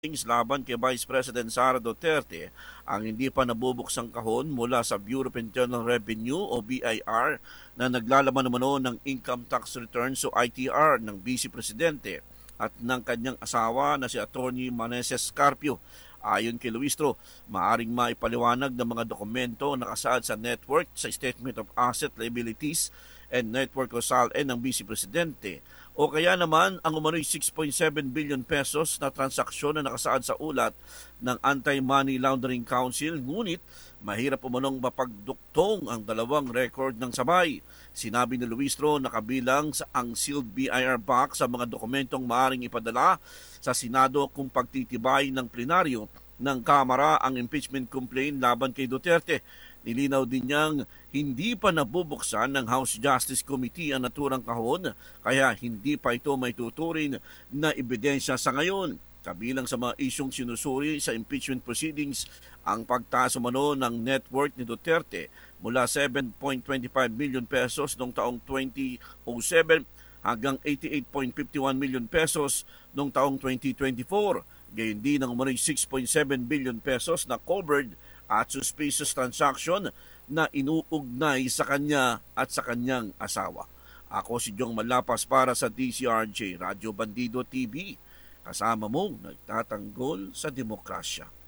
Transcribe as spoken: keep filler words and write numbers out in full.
laban kay Vice President Sara Duterte ang hindi pa nabubuksang kahon mula sa Bureau of Internal Revenue o B I R na naglalaman naman ng income tax returns o I T R ng Vice Presidente at ng kanyang asawa na si Attorney Maneses Carpio. Ayon kay Luistro, maaring maipaliwanag ng mga dokumento na nakasaad sa network sa Statement of Asset Liabilities and Network o S A L N ng Vice Presidente o kaya naman ang umano'y six point seven billion pesos na transaksyon na nakasaad sa ulat ng Anti-Money Laundering Council, ngunit mahirap umanong mapagduktong ang dalawang record ng sabay. Sinabi ni Luistro na kabilang sa ang sealed B I R box sa mga dokumentong maaring ipadala sa Senado kung pagtitibay ng plenaryo ng Kamara ang impeachment complaint laban kay Duterte. Nilinaw din niyang hindi pa nabubuksan ng House Justice Committee ang naturang kahon kaya hindi pa ito may tuturing na ebidensya sa ngayon. Kabilang sa mga isyong sinusuri sa impeachment proceedings ang pagtaas umano ng net worth ni Duterte mula seven point two five million pesos noong taong twenty oh seven hanggang eighty-eight point five one million pesos noong taong twenty twenty-four. Gayon din ang umano'y six point seven billion pesos na covered at suspicious transaction na inuugnay sa kanya at sa kanyang asawa. Ako si Jong Malapas para sa D C R J, Radyo Bandido T V. Kasama mong nagtatanggol sa demokrasya.